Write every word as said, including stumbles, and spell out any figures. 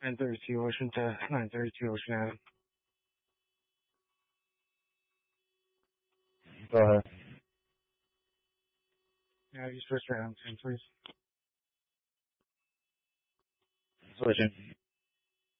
nine thirty-two Ocean to nine thirty-two Ocean Avenue. Go ahead. Yeah, you switch around, please. Switching.